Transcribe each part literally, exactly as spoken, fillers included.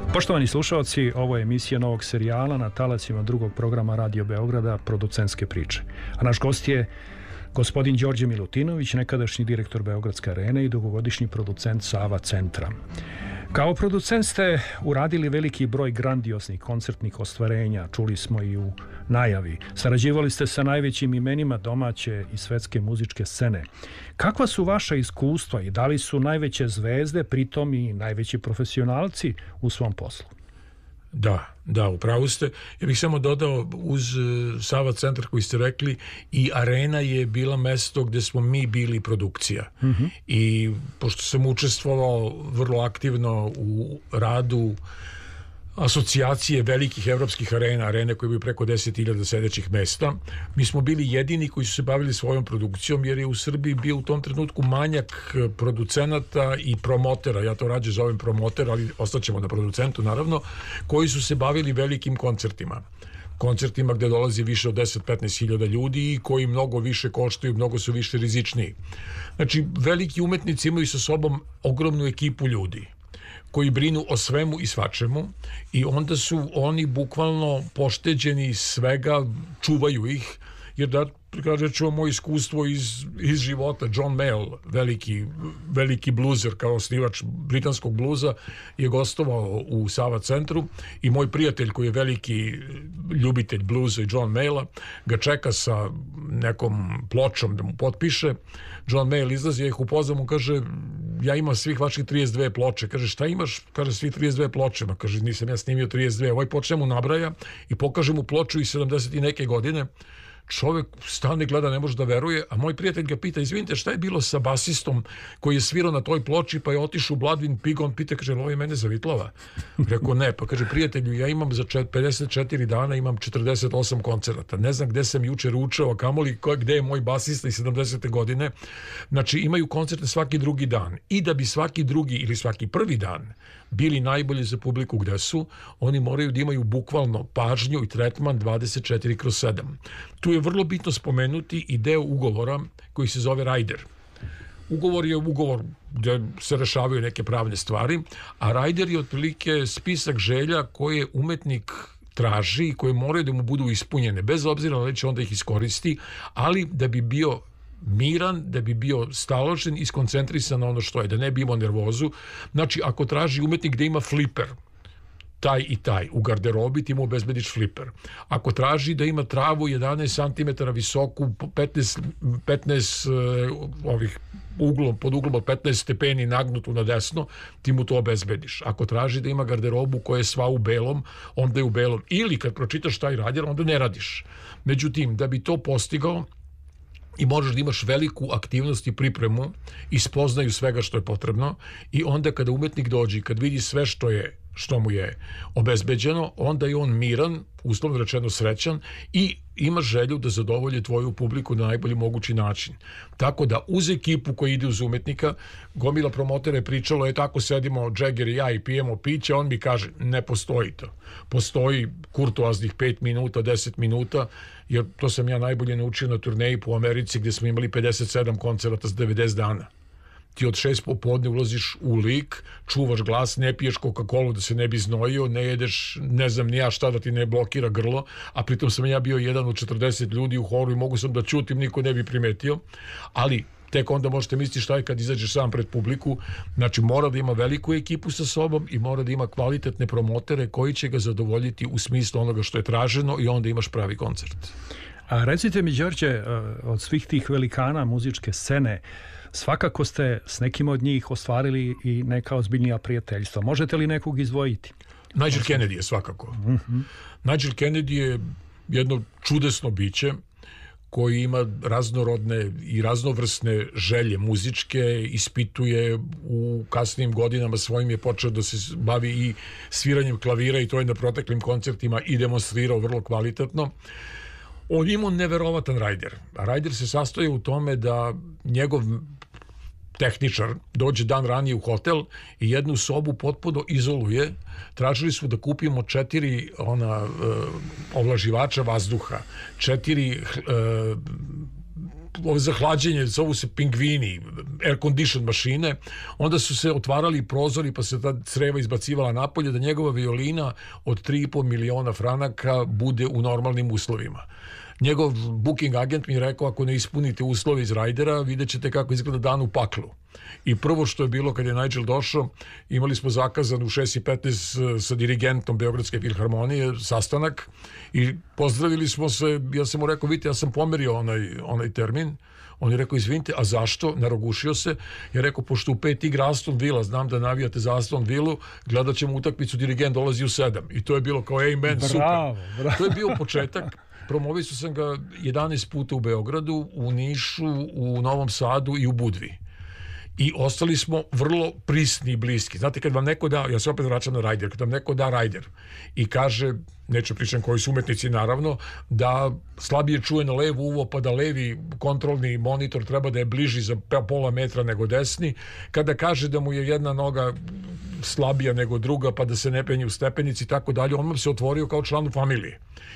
Poštovani slušalci, ovo je emisija novog serijala na talacima drugog programa Radio Beograda Producentske priče. A naš gost je gospodin Đorđe Milutinović, nekadašnji direktor Beogradske arene i dugogodišnji producent Sava centra. Kao producent ste uradili veliki broj grandioznih koncertnih ostvarenja, čuli smo i u najavi. Sarađivali ste sa najvećim imenima domaće i svetske muzičke scene. Kakva su vaša iskustva i da li su najveće zvezde, pritom i najveći profesionalci u svom poslu? Da, da, upravo ste. Ja bih samo dodao uz Sava centar koji ste rekli, i arena je bila mesto gde smo mi bili produkcija. Mm-hmm. I pošto sam učestvovao vrlo aktivno u radu asocijacije velikih evropskih arena, arene koje bi preko deset hiljada sedećih mesta, mi smo bili jedini koji su se bavili svojom produkcijom, jer je u Srbiji bio u tom trenutku manjak producenata i promotera, ja to rađe zovem promoter, ali ostaćemo na producentu naravno, koji su se bavili velikim koncertima. Koncertima gde dolazi više od deset do petnaest hiljada ljudi i koji mnogo više koštaju, mnogo su više rizičniji. Znači, veliki umetnici imaju sa sobom ogromnu ekipu ljudi koji brinu o svemu i svačemu, i onda su oni bukvalno pošteđeni svega, čuvaju ih, jer da kažem ću moje iskustvo iz, iz života. John Mayall, veliki, veliki bluzer kao osnivač britanskog bluza, je gostovao u Sava centru i moj prijatelj koji je veliki ljubitelj bluza i John Mayalla ga čeka sa nekom pločom da mu potpiše. John Mayall izlazi, ja ih upoznam, mu kaže: ja imam svih vaših trideset dve ploče. Kaže: šta imaš? Kaže: svih trideset dve ploče. Ma kaže: nisam ja snimio trideset dve. Ovaj počne mu nabraja i pokaže mu ploču iz sedamdeset i neke godine. Čovjek stane, gleda, ne može da veruje, a moj prijatelj ga pita: izvinite, šta je bilo sa basistom koji je svirao na toj ploči, pa je otišao u Bloodwind Pig? On pita, kaže: ovo je mene zavitlava. Rekao: ne. Pa kaže: prijatelju, ja imam za pedeset četiri dana imam četrdeset osam koncerata, ne znam gde sam juče ručao, a kamoli gde je moj basista iz sedamdesete godine. Znači, imaju koncerte svaki drugi dan, i da bi svaki drugi ili svaki prvi dan bili najbolji za publiku gde su, oni moraju da imaju bukvalno pažnju i tretman dvadeset četiri kroz sedam. Tu je vrlo bitno spomenuti i deo ugovora koji se zove rider. Ugovor je ugovor gde se rešavaju neke pravne stvari, a rider je otprilike spisak želja koje umetnik traži i koje moraju da mu budu ispunjene, bez obzira da li će onda ih iskoristi, ali da bi bio miran, da bi bio staložen i skoncentrisan na ono što je, da ne bi imao nervozu. Znači, ako traži umetnik da ima fliper, taj i taj, u garderobi ti mu obezbediš fliper. Ako traži da ima travu jedanaest centimetara visoku, petnaest, petnaest uh, ovih uglom, pod uglom od petnaest stepeni nagnutu na desno, ti mu to obezbediš. Ako traži da ima garderobu koja je sva u belom, onda je u belom. Ili kad pročitaš taj radjer, onda ne radiš. Međutim, da bi to postigao, i možeš da imaš veliku aktivnost i pripremu i spoznaju svega što je potrebno, i onda kada umetnik dođe i kad vidi sve što je što mu je obezbeđeno, onda je on miran, uslovno rečeno srećan, i ima želju da zadovolji tvoju publiku na najbolji mogući način. Tako da uz ekipu koja ide uz umetnika, gomila promotera je pričalo: je tako sedimo Jagger i ja i pijemo piće, on mi kaže: ne postoji to. Postoji kurtoaznih pet minuta, deset minuta, jer to sam ja najbolje naučio na turneji po Americi gde smo imali pedeset sedam koncerata s devedeset dana. Ti od šest popodne ulaziš u lik, čuvaš glas, ne piješ Coca-Cola da se ne bi znojio, ne jedeš ne znam ni ja šta da ti ne blokira grlo, a pritom sam ja bio jedan od četrdeset ljudi u horu i mogu sam da ćutim, niko ne bi primetio, ali tek onda možete misliti šta je kad izađeš sam pred publiku. Znači, mora da ima veliku ekipu sa sobom i mora da ima kvalitetne promotere koji će ga zadovoljiti u smislu onoga što je traženo, i onda imaš pravi koncert. A recite mi, Đorđe, od svih tih velikana muzičke scene, svakako ste s nekim od njih ostvarili i neka ozbiljnija prijateljstva. Možete li nekog izdvojiti? Nigel Kennedy je svakako. Mm-hmm. Nigel Kennedy je jedno čudesno biće koji ima raznorodne i raznovrsne želje muzičke, ispituje u kasnijim godinama svojim, je počeo da se bavi i sviranjem klavira, i to je na proteklim koncertima i demonstrirao vrlo kvalitetno. On ima neverovatan rider. A rider se sastoji u tome da njegov tehničar dođe dan ranije u hotel i jednu sobu potpuno izoluje. Tražili su da kupimo četiri ona uh, ovlaživača vazduha, četiri uh, ovo za hlađenje, zovu se pingvini, air condition mašine, onda su se otvarali prozori pa se ta creva izbacivala napolje da njegova violina od tri i po miliona franaka bude u normalnim uslovima. Njegov booking agent mi je rekao, ako ne ispunite uslove iz Rajdera, vidjet ćete kako izgleda dan u paklu. I prvo što je bilo kad je Nigel došao, imali smo zakazan u šest i petnaest sa dirigentom Beogradske filharmonije sastanak i pozdravili smo se. Ja sam mu rekao, vidite, ja sam pomerio onaj, onaj termin. On je rekao, izvinite, a zašto? Narogušio se. Ja rekao, pošto u pet igra Aston Villa, znam da navijate za Aston Villu, gledat ćemo utakmicu, dirigent dolazi u sedam. I to je bilo kao, amen, bravo, super. Bravo. To je bio početak. Promovisao sam ga jedanaest puta u Beogradu, u Nišu, u Novom Sadu i u Budvi. I ostali smo vrlo prisni i bliski. Znate, kad vam neko da, ja se opet vraćam na Rajder, kad vam neko da Rajder i kaže, neću pričam koji su umetnici naravno, da slabije čuje na levo uvo, pa da levi kontrolni monitor treba da je bliži za pola metra nego desni, kada kaže da mu je jedna noga slabija nego druga, pa da se ne penje u stepenici i tako dalje, on vam se otvorio kao član familije.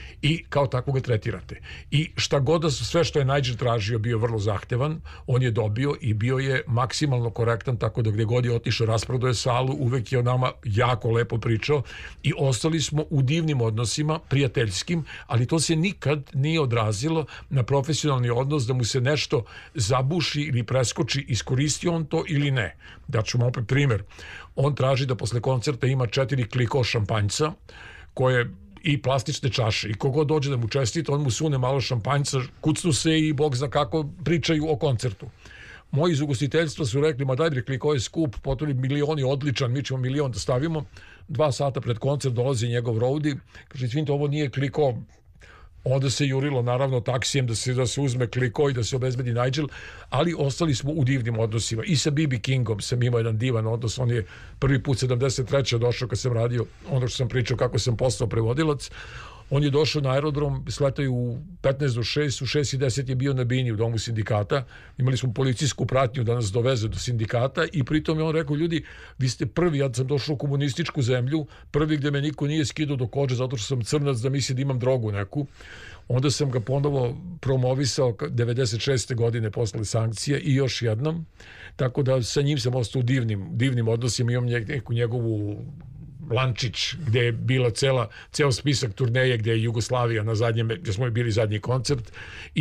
I kao tako ga tretirate. I šta god da su, sve što je Nigel tražio bio vrlo zahtevan, on je dobio i bio je maksimalno korektan, tako da gde god je otišao rasprodao je salu, uvek je o nama jako lepo pričao i ostali smo u divnim odnosima, prijateljskim, ali to se nikad nije odrazilo na profesionalni odnos da mu se nešto zabuši ili preskoči, iskoristi on to ili ne. Daću mu opet primer. On traži da posle koncerta ima četiri kliko šampanjca koje i plastične čaše i kogod dođe da mu čestita, on mu sune malo šampanjca, kucnu se i bog zna kako pričaju o koncertu. Moji iz ugostiteljstva su rekli, ma daj bre, kliko je skup, potom milioni odličan, mi ćemo milion da stavimo. Dva sata pred koncert dolazi njegov roadie, kaže, izvinite, ovo nije kliko. Onda se jurilo naravno taksijem da se, da se uzme kliko i da se obezbedi Nigel, ali ostali smo u divnim odnosima. I sa B B Kingom sam imao jedan divan odnos, on je prvi put sedamdeset treće došao kad sam radio ono što sam pričao kako sam postao prevodilac. On je došao na aerodrom, sletao u petnaest do šest, u šest i deset je bio na bini u domu sindikata. Imali smo policijsku pratnju da nas doveze do sindikata i pritom je on rekao, ljudi, vi ste prvi, ja sam došao u komunističku zemlju, prvi gde me niko nije skidao do kože zato što sam crnac da misli da imam drogu neku. Onda sam ga ponovo promovisao devedeset šeste godine posle sankcija i još jednom. Tako da sa njim sam ostao u divnim, divnim odnosima, imam neku njegovu Lančić, gde je bila cela, ceo spisak turneje gde je Jugoslavija na zadnjem, gde smo bili zadnji koncert i